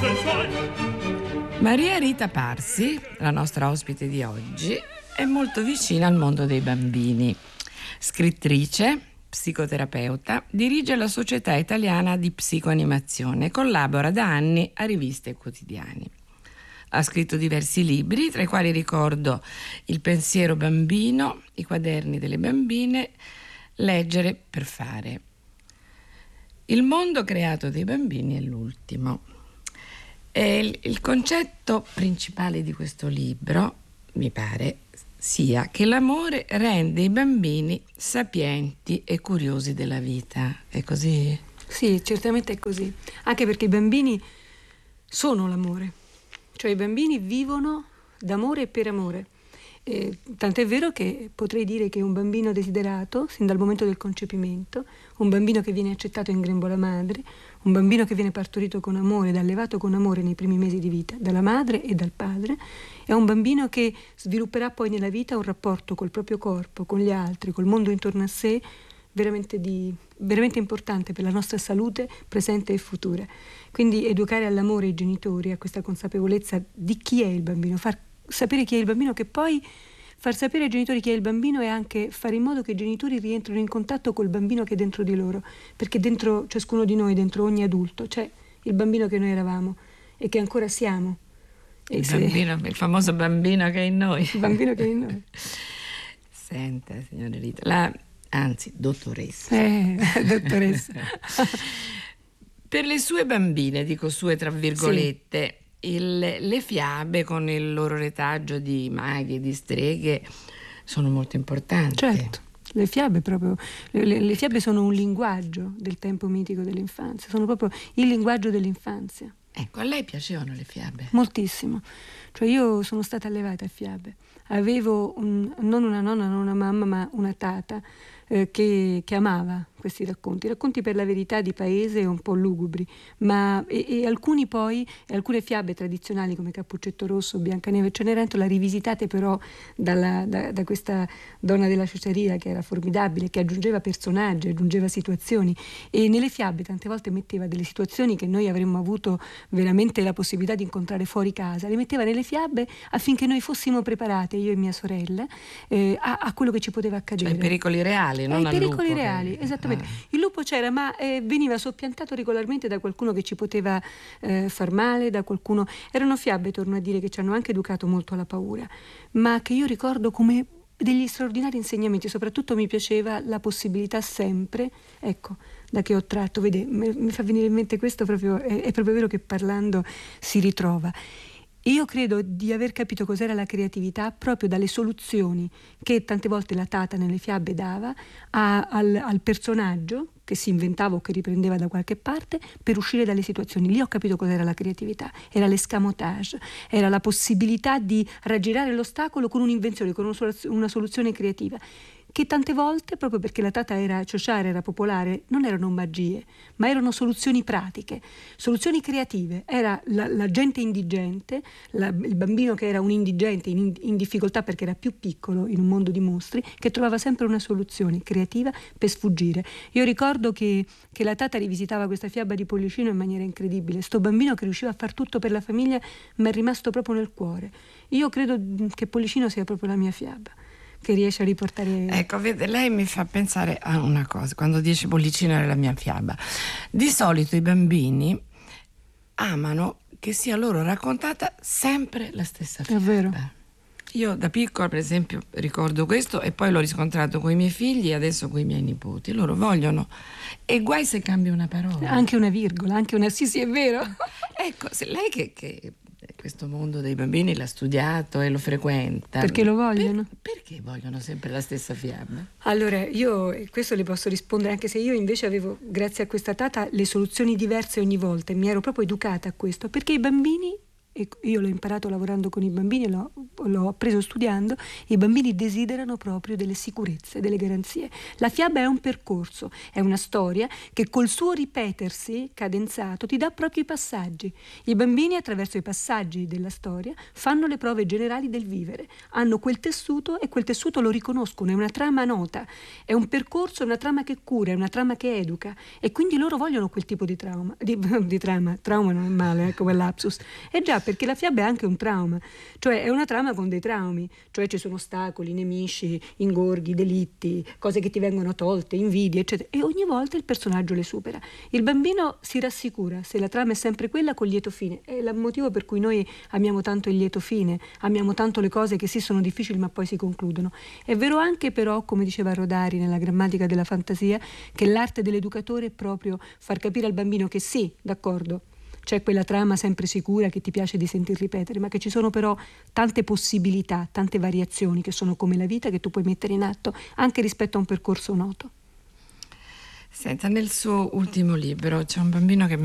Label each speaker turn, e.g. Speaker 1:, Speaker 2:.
Speaker 1: Maria Rita Parsi, la nostra ospite di oggi, è molto vicina al mondo dei bambini. Scrittrice, psicoterapeuta, dirige la Società Italiana di Psicoanimazione e collabora da anni a riviste e quotidiani. Ha scritto diversi libri, tra i quali ricordo Il pensiero bambino, I quaderni delle bambine, Leggere per fare. Il mondo creato dai bambini è l'ultimo. E il concetto principale di questo libro, mi pare, sia che l'amore rende i bambini sapienti e curiosi della vita. È così?
Speaker 2: Sì, certamente è così. Anche perché i bambini sono l'amore. Cioè i bambini vivono d'amore e per amore. Tant'è vero che potrei dire che un bambino desiderato, sin dal momento del concepimento, un bambino che viene accettato in grembo alla madre, un bambino che viene partorito con amore ed allevato con amore nei primi mesi di vita dalla madre e dal padre, è un bambino che svilupperà poi nella vita un rapporto col proprio corpo, con gli altri, col mondo intorno a sé, veramente importante per la nostra salute presente e futura. Quindi educare all'amore i genitori, a questa consapevolezza di chi è il bambino, far sapere chi è il bambino, che poi far sapere ai genitori chi è il bambino è anche fare in modo che i genitori rientrino in contatto col bambino che è dentro di loro, perché dentro ciascuno di noi, dentro ogni adulto, c'è il bambino che noi eravamo e che ancora siamo.
Speaker 1: Il famoso bambino che è in noi.
Speaker 2: Il bambino che è in noi.
Speaker 1: Senta, signora Rita, dottoressa.
Speaker 2: Dottoressa.
Speaker 1: Per le sue bambine, dico sue tra virgolette, sì, le fiabe con il loro retaggio di maghi e di streghe sono molto importanti.
Speaker 2: Certo, le fiabe proprio, le fiabe sono un linguaggio del tempo mitico dell'infanzia, sono proprio il linguaggio dell'infanzia.
Speaker 1: Ecco, a lei piacevano le fiabe?
Speaker 2: Moltissimo. Cioè io sono stata allevata a fiabe. Avevo non una nonna, non una mamma, ma una tata che amava questi racconti per la verità di paese un po' lugubri, ma e alcuni poi, alcune fiabe tradizionali come Cappuccetto Rosso, Biancaneve e Cenerentola, rivisitate però da questa donna della ciociaria che era formidabile, che aggiungeva personaggi, aggiungeva situazioni, e nelle fiabe tante volte metteva delle situazioni che noi avremmo avuto veramente la possibilità di incontrare fuori casa, le metteva nelle fiabe affinché noi fossimo preparate, io e mia sorella, a quello che ci poteva accadere.
Speaker 1: Cioè i pericoli reali, non al lupo.
Speaker 2: I pericoli reali, esattamente. Il lupo c'era, ma veniva soppiantato regolarmente da qualcuno che ci poteva far male, da qualcuno. Erano fiabe, torno a dire, che ci hanno anche educato molto alla paura, ma che io ricordo come degli straordinari insegnamenti. Soprattutto mi piaceva la possibilità sempre, ecco, da che ho tratto, vede, mi fa venire in mente questo proprio, è proprio vero che parlando si ritrova. Io credo di aver capito cos'era la creatività proprio dalle soluzioni che tante volte la tata nelle fiabe dava al personaggio che si inventava o che riprendeva da qualche parte per uscire dalle situazioni. Lì ho capito cos'era la creatività, era l'escamotage, era la possibilità di raggirare l'ostacolo con un'invenzione, con una soluzione creativa, che tante volte, proprio perché la tata era ciociara, era popolare, non erano magie, ma erano soluzioni pratiche, soluzioni creative. Era la gente indigente, il bambino che era un indigente in difficoltà perché era più piccolo in un mondo di mostri, che trovava sempre una soluzione creativa per sfuggire. Io ricordo che la tata rivisitava questa fiaba di Pollicino in maniera incredibile. Sto bambino che riusciva a far tutto per la famiglia mi è rimasto proprio nel cuore. Io credo che Pollicino sia proprio la mia fiaba, che riesce a riportare.
Speaker 1: Ecco, vede, lei mi fa pensare a una cosa, quando dice Pollicino era la mia fiaba. Di solito i bambini amano che sia loro raccontata sempre la stessa fiaba.
Speaker 2: È vero.
Speaker 1: Io da piccola, per esempio, ricordo questo e poi l'ho riscontrato con i miei figli e adesso con i miei nipoti. Loro vogliono, e guai se cambia una parola.
Speaker 2: Anche una virgola, anche una sì, è vero.
Speaker 1: Ecco, se lei che questo mondo dei bambini l'ha studiato e lo frequenta.
Speaker 2: Perché lo vogliono?
Speaker 1: Perché vogliono sempre la stessa fiaba?
Speaker 2: Allora, io questo le posso rispondere, anche se io invece avevo, grazie a questa tata, le soluzioni diverse ogni volta e mi ero proprio educata a questo, perché i bambini e io l'ho imparato lavorando con i bambini, l'ho appreso studiando, i bambini desiderano proprio delle sicurezze, delle garanzie. La fiaba è un percorso, è una storia che col suo ripetersi cadenzato ti dà proprio i passaggi. I bambini attraverso i passaggi della storia fanno le prove generali del vivere, hanno quel tessuto e quel tessuto lo riconoscono, è una trama nota, è un percorso, è una trama che cura, è una trama che educa, e quindi loro vogliono quel tipo di trauma, di trauma non è male, come lapsus. È già, perché la fiaba è anche un trauma, cioè è una trama con dei traumi, cioè ci sono ostacoli, nemici, ingorghi, delitti, cose che ti vengono tolte, invidie, eccetera, e ogni volta il personaggio le supera. Il bambino si rassicura se la trama è sempre quella col lieto fine, è il motivo per cui noi amiamo tanto il lieto fine, amiamo tanto le cose che sì sono difficili ma poi si concludono. È vero anche però, come diceva Rodari nella grammatica della fantasia, che l'arte dell'educatore è proprio far capire al bambino che sì, d'accordo, c'è quella trama sempre sicura che ti piace di sentir ripetere, ma che ci sono però tante possibilità, tante variazioni che sono come la vita, che tu puoi mettere in atto anche rispetto a un percorso noto.
Speaker 1: Senta, nel suo ultimo libro c'è un bambino che